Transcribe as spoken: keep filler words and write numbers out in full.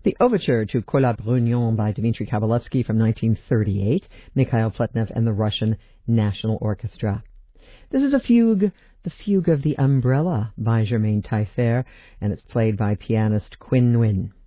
The Overture to Pour la Brugnon by Dmitri Kabalevsky from nineteen thirty-eight, Mikhail Pletnev and the Russian National Orchestra. This is a fugue, the Fugue of the Umbrella by Germaine Taillefer, and it's played by pianist Quinn Nguyen.